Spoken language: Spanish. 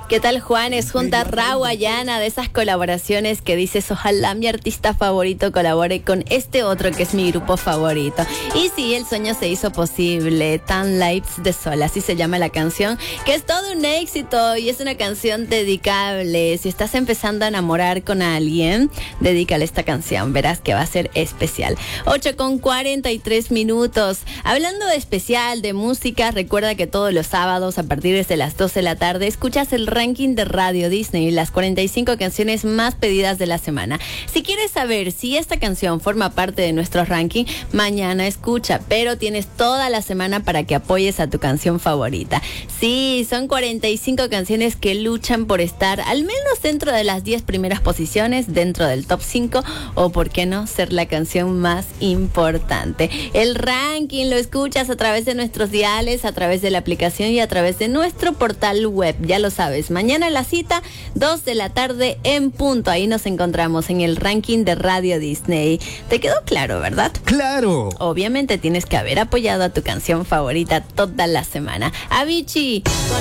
¿Qué tal, Juanes? Junta Rawayana, de esas colaboraciones que dices, ojalá mi artista favorito colabore con este otro que es mi grupo favorito. Y sí, el sueño se hizo posible. Tan Lights de Sol, así se llama la canción, que es todo un éxito y es una canción dedicable. Si estás empezando a enamorar con alguien, dedícale esta canción, verás que va a ser especial. 8:43. Hablando de especial, de música, recuerda que todos los sábados a partir de las 12 de la tarde escuchas el ranking de Radio Disney, las 45 canciones más pedidas de la semana. Si quieres saber si esta canción forma parte de nuestro ranking, mañana escucha, pero tienes toda la semana para que apoyes a tu canción favorita. Sí, son 45 canciones que luchan por estar al menos dentro de las 10 primeras posiciones, dentro del top 5, o por qué no, ser la canción más importante. El ranking lo escuchas a través de nuestros diales, a través de la aplicación y a través de nuestro portal web, ya lo sabes. Mañana la cita, 2 de la tarde en punto. Ahí nos encontramos en el ranking de Radio Disney. ¿Te quedó claro, verdad? ¡Claro! Obviamente tienes que haber apoyado a tu canción favorita toda la semana. Avicii.